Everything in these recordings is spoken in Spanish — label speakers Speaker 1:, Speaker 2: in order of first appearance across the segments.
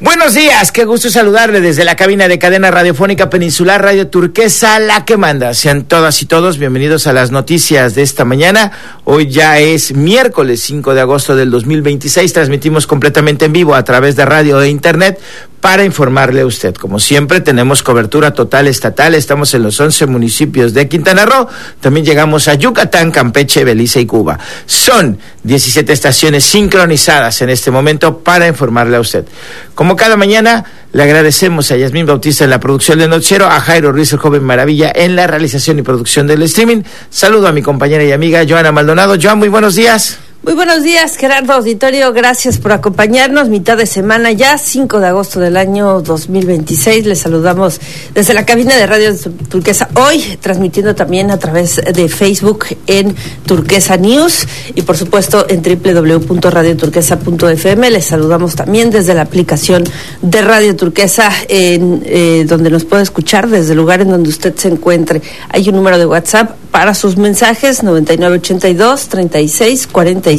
Speaker 1: Buenos días, qué gusto saludarle desde la cabina de cadena radiofónica Peninsular Radio Turquesa, la que manda. Sean todas y todos bienvenidos a las noticias de esta mañana. Hoy ya es miércoles 5 de agosto del 2026. Transmitimos completamente en vivo a través de radio e internet para informarle a usted. Como siempre, tenemos cobertura total estatal. Estamos en los 11 municipios de Quintana Roo. También llegamos a Yucatán, Campeche, Belice y Cuba. Son 17 estaciones sincronizadas en este momento para informarle a usted. Como cada mañana, le agradecemos a Yasmín Bautista en la producción del noticiero, a Jairo Ruiz, el joven maravilla, en la realización y producción del streaming. Saludo a mi compañera y amiga Joana Maldonado. Joan, muy buenos días.
Speaker 2: Muy buenos días, Gerardo Auditorio, gracias por acompañarnos, mitad de semana ya, 5 de agosto del año 2026, les saludamos desde la cabina de Radio Turquesa, hoy transmitiendo también a través de Facebook en Turquesa News y por supuesto en www.radioturquesa.fm, les saludamos también desde la aplicación de Radio Turquesa, donde nos puede escuchar desde el lugar en donde usted se encuentre. Hay un número de WhatsApp para sus mensajes, 9982-364544.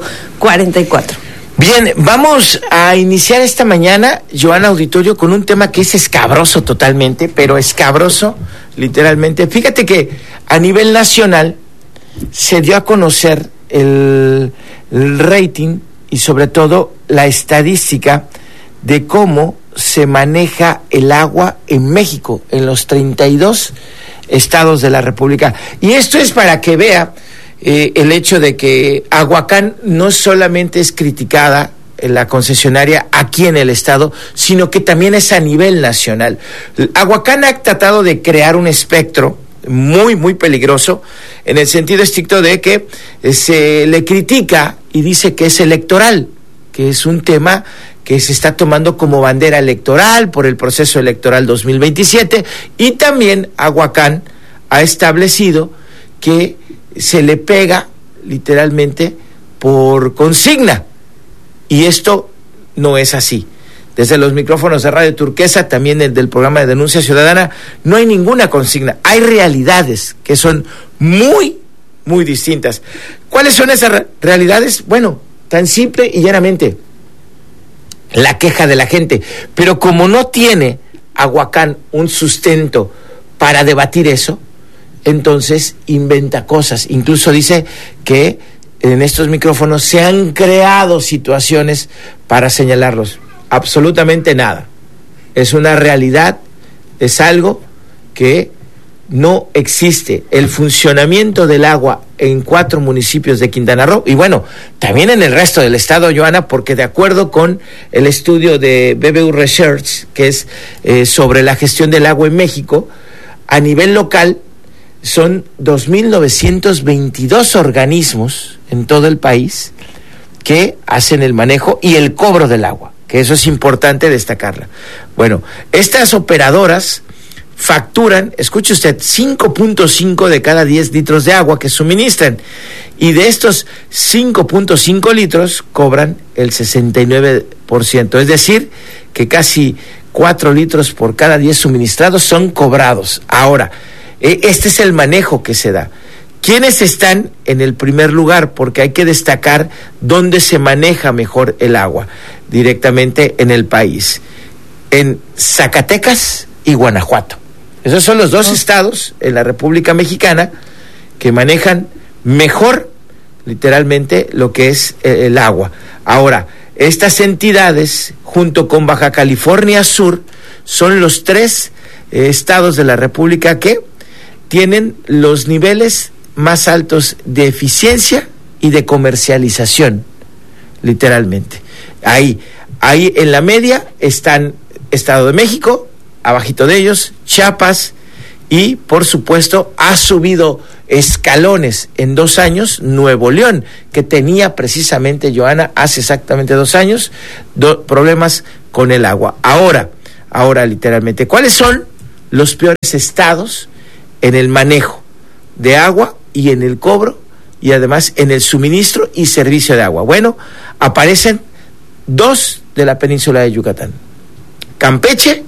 Speaker 1: Bien, vamos a iniciar esta mañana, Joana Auditorio, con un tema que es escabroso totalmente, pero escabroso literalmente. Fíjate que a nivel nacional se dio a conocer el rating y sobre todo la estadística de cómo se maneja el agua en México, en los 32 estados de la República. Y esto es para que vea el hecho de que Aguacán no solamente es criticada en la concesionaria aquí en el estado, sino que también es a nivel nacional. Aguacán ha tratado de crear un espectro muy, muy peligroso, en el sentido estricto de que se le critica y dice que es electoral, que es un tema que se está tomando como bandera electoral por el proceso electoral 2027, y también Aguacán ha establecido que se le pega literalmente por consigna, y esto no es así. Desde los micrófonos de Radio Turquesa, también del programa de Denuncia Ciudadana, no hay ninguna consigna, hay realidades que son muy, muy distintas. ¿Cuáles son esas realidades? Bueno, tan simple y llanamente, la queja de la gente, pero como no tiene Aguacán un sustento para debatir eso, entonces inventa cosas. Incluso dice que en estos micrófonos se han creado situaciones para señalarlos. Absolutamente nada. Es una realidad, es algo que no existe. El funcionamiento del agua en 4 municipios de Quintana Roo, y bueno, también en el resto del estado, Joana, porque de acuerdo con el estudio de BBU Research, que es sobre la gestión del agua en México, a nivel local, son 2.922 organismos en todo el país que hacen el manejo y el cobro del agua, que eso es importante destacarla. Bueno, estas operadoras facturan, escuche usted, 5.5 de cada 10 litros de agua que suministran, y de estos 5.5 litros cobran el 69%, es decir, que casi 4 litros por cada 10 suministrados son cobrados. Ahora, este es el manejo que se da. ¿Quiénes están en el primer lugar? Porque hay que destacar dónde se maneja mejor el agua directamente en el país. En Zacatecas y Guanajuato. Esos son los dos estados en la República Mexicana que manejan mejor, literalmente, lo que es el agua. Ahora, estas entidades, junto con Baja California Sur, son los 3 estados de la República que tienen los niveles más altos de eficiencia y de comercialización, literalmente. Ahí en la media están Estado de México, abajito de ellos, Chiapas, y por supuesto ha subido escalones en 2 años Nuevo León, que tenía precisamente, Joana, hace exactamente 2 años, problemas con el agua. Ahora literalmente, ¿cuáles son los peores estados en el manejo de agua y en el cobro y además en el suministro y servicio de agua? Bueno, aparecen 2 de la península de Yucatán: Campeche,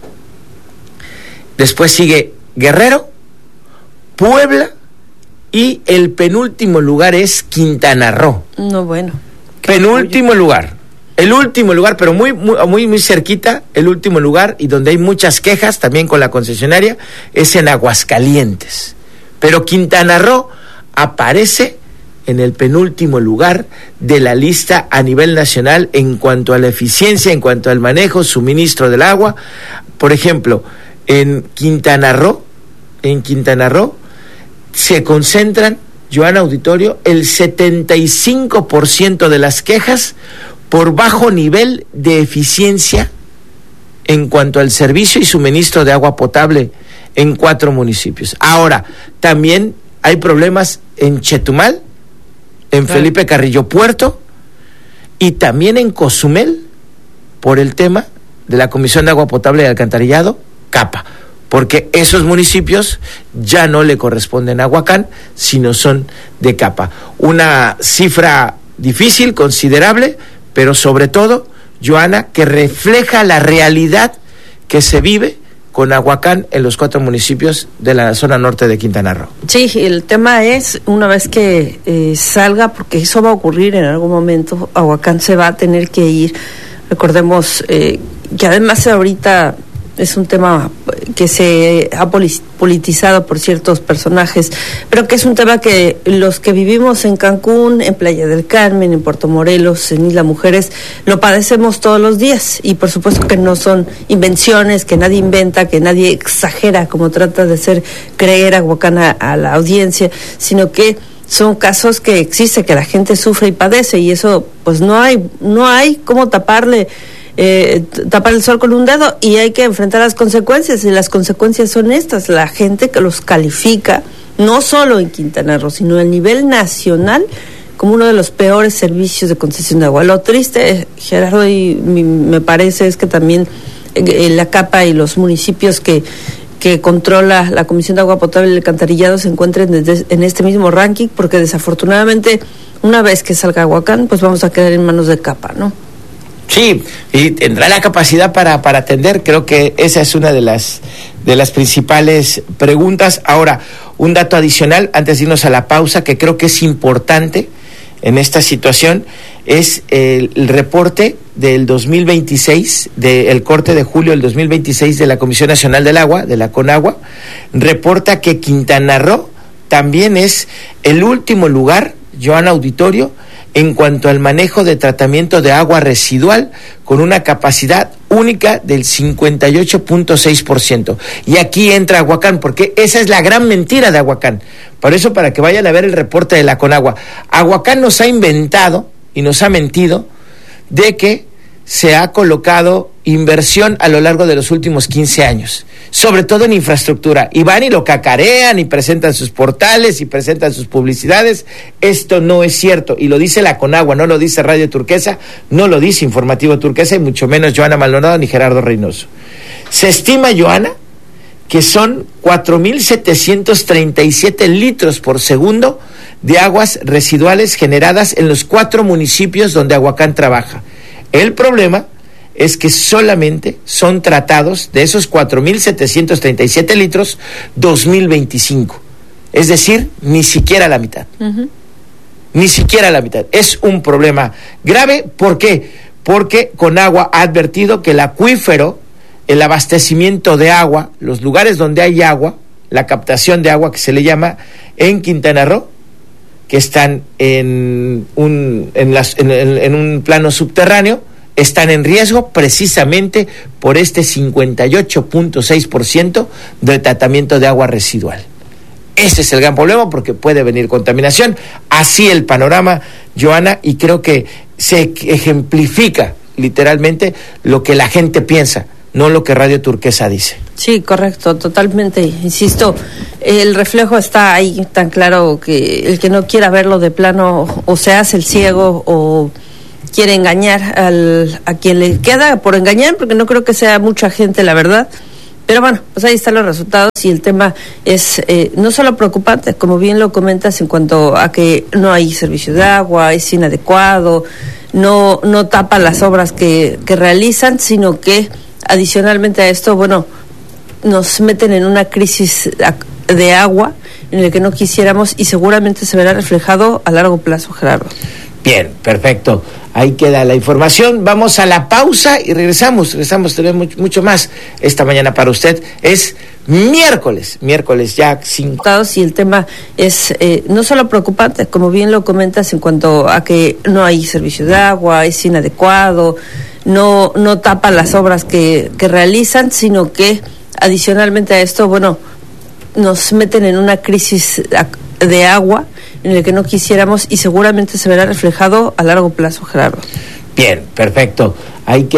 Speaker 1: después sigue Guerrero, Puebla, y el penúltimo lugar es Quintana Roo.
Speaker 2: No, bueno.
Speaker 1: Penúltimo lugar. El último lugar, pero muy cerquita, el último lugar, y donde hay muchas quejas también con la concesionaria, es en Aguascalientes. Pero Quintana Roo aparece en el penúltimo lugar de la lista a nivel nacional en cuanto a la eficiencia, en cuanto al manejo, suministro del agua. Por ejemplo, en Quintana Roo se concentran, Joana Auditorio, el 75% de las quejas por bajo nivel de eficiencia en cuanto al servicio y suministro de agua potable en 4 municipios. Ahora, también hay problemas en Chetumal, en Felipe Carrillo Puerto y también en Cozumel por el tema de la Comisión de Agua Potable y Alcantarillado, CAPA, porque esos municipios ya no le corresponden a Huacán, sino son de CAPA. Una cifra difícil, considerable, pero sobre todo, Joana, que refleja la realidad que se vive con Aguacán en los 4 municipios de la zona norte de Quintana Roo.
Speaker 2: Sí, el tema es, una vez que salga, porque eso va a ocurrir en algún momento, Aguacán se va a tener que ir. Recordemos que además ahorita es un tema que se ha politizado por ciertos personajes, pero que es un tema que los que vivimos en Cancún, en Playa del Carmen, en Puerto Morelos, en Isla Mujeres, lo padecemos todos los días, y por supuesto que no son invenciones, que nadie inventa, que nadie exagera como trata de hacer creer Aguacán a la audiencia, sino que son casos que existe, que la gente sufre y padece, y eso pues no hay cómo tapar el sol con un dedo, y hay que enfrentar las consecuencias, y las consecuencias son estas: la gente que los califica, no solo en Quintana Roo, sino a nivel nacional, como uno de los peores servicios de concesión de agua. Lo triste, Gerardo, y me parece, es que también la CAPA y los municipios que controla la Comisión de Agua Potable y el Alcantarillado se encuentren en este mismo ranking, porque desafortunadamente una vez que salga Aguacán, pues vamos a quedar en manos de CAPA, ¿no?
Speaker 1: Sí, y tendrá la capacidad para atender. Creo que esa es una de las principales preguntas. Ahora, un dato adicional antes de irnos a la pausa, que creo que es importante en esta situación, es el reporte del 2026, del corte de julio del 2026 de la Comisión Nacional del Agua, de la CONAGUA. Reporta que Quintana Roo también es el último lugar, Joana Auditorio, en cuanto al manejo de tratamiento de agua residual, con una capacidad única del 58.6%. Y aquí entra Aguacán, porque esa es la gran mentira de Aguacán. Por eso, para que vayan a ver el reporte de la Conagua, Aguacán nos ha inventado y nos ha mentido de que se ha colocado inversión a lo largo de los últimos 15 años, sobre todo en infraestructura, y van y lo cacarean y presentan sus portales y presentan sus publicidades. Esto no es cierto, y lo dice la Conagua, no lo dice Radio Turquesa, no lo dice Informativo Turquesa, y mucho menos Joana Maldonado ni Gerardo Reynoso. Se estima, Joana, que son 4.737 litros por segundo de aguas residuales generadas en los 4 municipios donde Aguacán trabaja. El problema es que solamente son tratados de esos 4.737 litros 2.025. Es decir, ni siquiera la mitad. Uh-huh. Ni siquiera la mitad. Es un problema grave. ¿Por qué? Porque Conagua ha advertido que el acuífero, el abastecimiento de agua, los lugares donde hay agua, la captación de agua que se le llama en Quintana Roo, que están en un plano subterráneo, están en riesgo precisamente por este 58.6% de tratamiento de agua residual. Ese es el gran problema, porque puede venir contaminación. Así el panorama, Joana, y creo que se ejemplifica literalmente lo que la gente piensa, no lo que Radio Turquesa dice.
Speaker 2: Sí, correcto, totalmente. Insisto, el reflejo está ahí tan claro que el que no quiera verlo de plano o se hace el ciego o quiere engañar a quien le queda por engañar, porque no creo que sea mucha gente, la verdad. Pero bueno, pues ahí están los resultados, y el tema es no solo preocupante, como bien lo comentas, en cuanto a que no hay servicio de agua, es inadecuado, no tapa las obras que realizan, sino que adicionalmente a esto, bueno, nos meten en una crisis de agua en la que no quisiéramos, y seguramente se verá reflejado a largo plazo, Gerardo.
Speaker 1: Bien, perfecto. Ahí queda la información. Vamos a la pausa y regresamos. Tenemos mucho más esta mañana para usted. Es miércoles ya 5.
Speaker 2: Y el tema es no solo preocupante, como bien lo comentas, en cuanto a que no hay servicio de agua, es inadecuado, no tapa las obras que realizan, sino que adicionalmente a esto, bueno, nos meten en una crisis de agua en el que no quisiéramos y seguramente se verá reflejado a largo plazo, Gerardo.
Speaker 1: Bien, perfecto. Hay que